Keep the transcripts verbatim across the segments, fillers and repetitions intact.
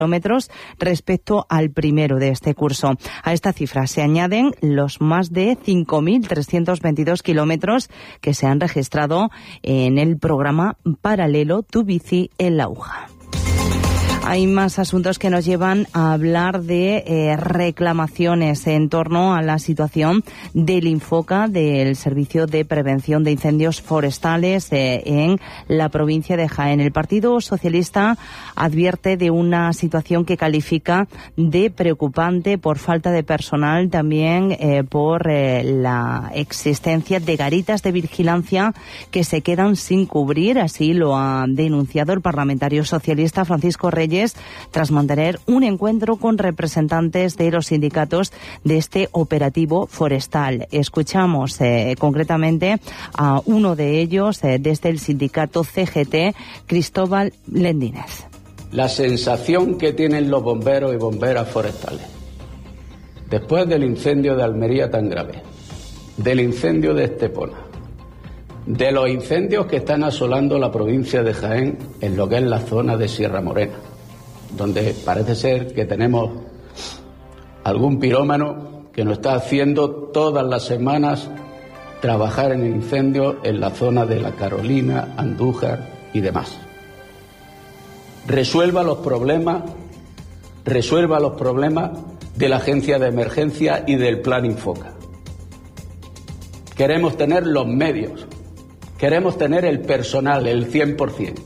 kilómetros respecto al primero de este curso. A esta cifra se añaden los más de cinco mil trescientos veintidós kilómetros que se han registrado en el programa paralelo Tu Bici en la Uja. Hay más asuntos que nos llevan a hablar de eh, reclamaciones en torno a la situación del Infoca, del Servicio de Prevención de Incendios Forestales eh, en la provincia de Jaén. El Partido Socialista advierte de una situación que califica de preocupante por falta de personal, también eh, por eh, la existencia de garitas de vigilancia que se quedan sin cubrir. Así lo ha denunciado el parlamentario socialista Francisco Reyes tras mantener un encuentro con representantes de los sindicatos de este operativo forestal. Escuchamos eh, concretamente a uno de ellos eh, desde el sindicato C G T, Cristóbal Lendínez. La sensación que tienen los bomberos y bomberas forestales después del incendio de Almería tan grave, del incendio de Estepona, de los incendios que están asolando la provincia de Jaén en lo que es la zona de Sierra Morena, donde parece ser que tenemos algún pirómano que nos está haciendo todas las semanas trabajar en incendios en la zona de La Carolina, Andújar y demás. Resuelva los problemas, resuelva los problemas de la Agencia de Emergencia y del Plan Infoca. Queremos tener los medios, queremos tener el personal, el cien por ciento.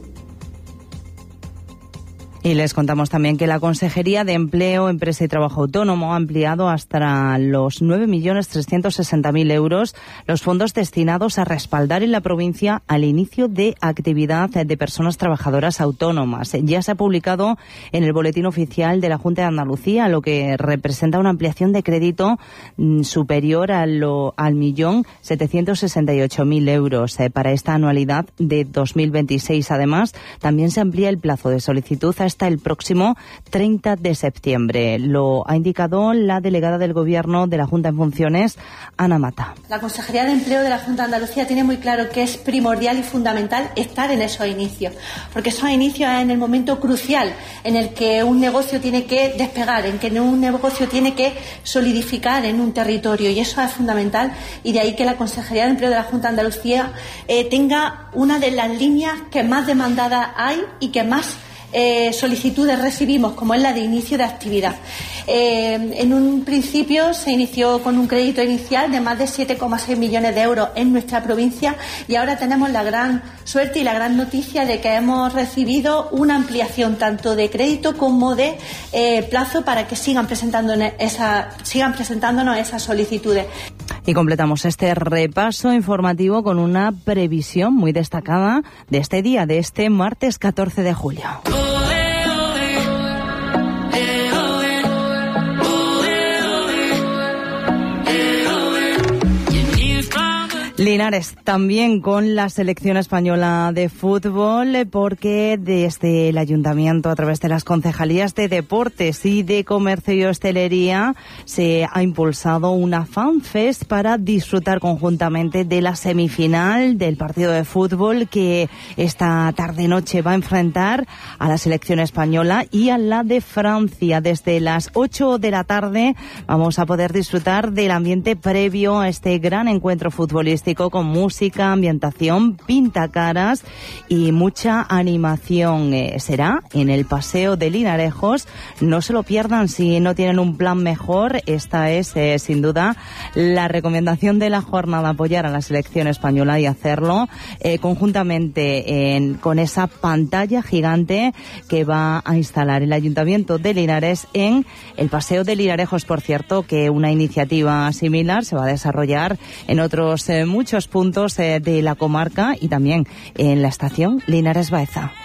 Y les contamos también que la Consejería de Empleo, Empresa y Trabajo Autónomo ha ampliado hasta los nueve millones trescientos sesenta mil euros los fondos destinados a respaldar en la provincia al inicio de actividad de personas trabajadoras autónomas. Ya se ha publicado en el Boletín Oficial de la Junta de Andalucía, lo que representa una ampliación de crédito superior a lo, al millón setecientos sesenta y ocho mil euros eh, para esta anualidad de dos mil veintiséis. Además, también se amplía el plazo de solicitud a hasta el próximo treinta de septiembre. Lo ha indicado la delegada del Gobierno de la Junta en funciones, Ana Mata. La Consejería de Empleo de la Junta de Andalucía tiene muy claro que es primordial y fundamental estar en esos inicios, porque esos inicios es en el momento crucial en el que un negocio tiene que despegar, en que un negocio tiene que solidificar en un territorio, y eso es fundamental, y de ahí que la Consejería de Empleo de la Junta de Andalucía eh, tenga una de las líneas que más demandadas hay y que más Eh, solicitudes recibimos, como es la de inicio de actividad. Eh, en un principio se inició con un crédito inicial de más de siete coma seis millones de euros en nuestra provincia, y ahora tenemos la gran suerte y la gran noticia de que hemos recibido una ampliación tanto de crédito como de eh, plazo para que sigan presentando esa, sigan presentándonos esas solicitudes. Y completamos este repaso informativo con una previsión muy destacada de este día, de este martes catorce de julio. Linares también con la selección española de fútbol, porque desde el Ayuntamiento, a través de las concejalías de Deportes y de Comercio y Hostelería, se ha impulsado una fanfest para disfrutar conjuntamente de la semifinal del partido de fútbol que esta tarde-noche va a enfrentar a la selección española y a la de Francia. Desde las ocho de la tarde vamos a poder disfrutar del ambiente previo a este gran encuentro futbolístico, con música, ambientación, pintacaras y mucha animación. Eh, será en el Paseo de Linarejos. No se lo pierdan si no tienen un plan mejor. Esta es, eh, sin duda, la recomendación de la jornada: apoyar a la selección española y hacerlo eh, conjuntamente en, con esa pantalla gigante que va a instalar el Ayuntamiento de Linares en el Paseo de Linarejos. Por cierto, que una iniciativa similar se va a desarrollar en otros eh, muchos puntos eh, de la comarca y también en la estación Linares Baeza.